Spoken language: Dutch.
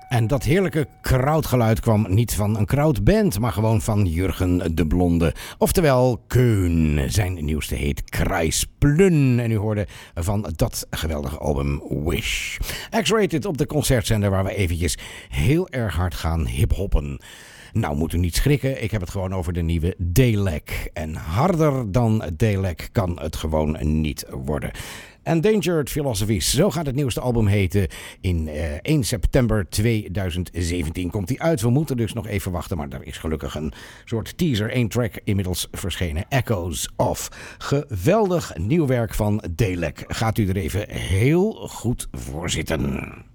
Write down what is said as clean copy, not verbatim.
En dat heerlijke krautgeluid kwam niet van een krautband, maar gewoon van Jurgen de Blonde. Oftewel Keun. Zijn nieuwste heet Kreisplun. En u hoorde van dat geweldige album Wish. X-Rated op de concertzender waar we eventjes heel erg hard gaan hiphoppen. Nou, moet u niet schrikken. Ik heb het gewoon over de nieuwe Dalek. En harder dan Dalek kan het gewoon niet worden. Endangered Philosophies, zo gaat het nieuwste album heten. In 1 september 2017 komt die uit. We moeten dus nog even wachten, maar er is gelukkig een soort teaser, 1 track inmiddels verschenen. Echoes of. Geweldig nieuw werk van Dalek. Gaat u er even heel goed voor zitten.